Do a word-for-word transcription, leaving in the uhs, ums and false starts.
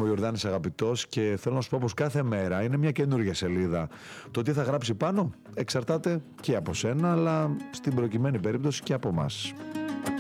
ο Ιορδάνης Αγαπητός και θέλω να σου πω πως κάθε μέρα είναι μια καινούργια σελίδα. Το τι θα γράψει πάνω εξαρτάται και από σένα, αλλά στην προκειμένη περίπτωση και από μας.